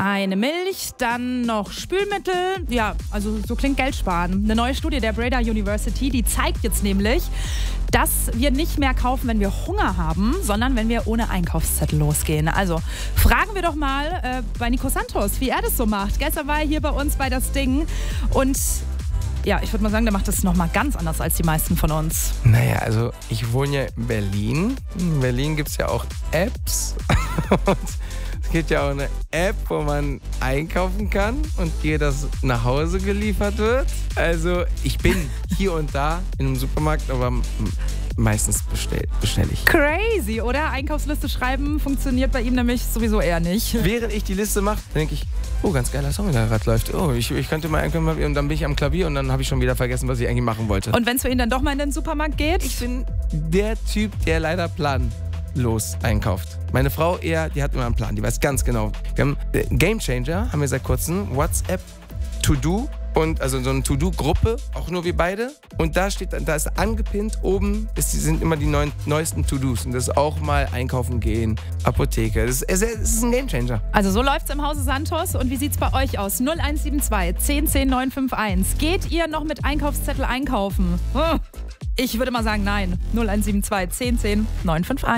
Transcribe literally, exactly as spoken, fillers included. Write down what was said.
eine Milch, dann noch Spülmittel. Ja, also so klingt Geld sparen. Eine neue Studie der Breda University, die zeigt jetzt nämlich, dass wir nicht mehr kaufen, wenn wir Hunger haben, sondern wenn wir ohne Einkaufszettel losgehen. Also fragen wir doch mal äh, bei Nico Santos, wie er das so macht. Gestern war er hier bei uns bei Das Ding und ja, ich würde mal sagen, der macht das nochmal ganz anders als die meisten von uns. Naja, also ich wohne ja in Berlin. In Berlin gibt es ja auch Apps. Und es gibt ja auch eine App, wo man einkaufen kann und dir das nach Hause geliefert wird. Also ich bin hier und da in einem Supermarkt, aber meistens bestell, bestelle ich. Crazy, oder? Einkaufsliste schreiben funktioniert bei ihm nämlich sowieso eher nicht. Während ich die Liste mache, denke ich, oh, ganz geiler Song, der gerade läuft. Oh, ich, ich könnte mal einkaufen. Und dann bin ich am Klavier und dann habe ich schon wieder vergessen, was ich eigentlich machen wollte. Und wenn es für ihn dann doch mal in den Supermarkt geht? Ich bin der Typ, der leider planlos einkauft. Meine Frau eher, die hat immer einen Plan, die weiß ganz genau. Wir haben äh, Game Changer, haben wir seit kurzem, WhatsApp, To-Do. Und also so eine To-Do-Gruppe, auch nur wir beide. Und da steht, da ist angepinnt oben, ist, sind immer die neuen, neuesten To-Dos. Und das ist auch mal einkaufen gehen, Apotheke. Das ist, es ist ein Gamechanger. Also so läuft's im Hause Santos. Und wie sieht's bei euch aus? null eins sieben zwei, zehn zehn, neun fünf eins. Geht ihr noch mit Einkaufszettel einkaufen? Ich würde mal sagen, nein. null eins sieben zwei, zehn zehn, neun fünf eins.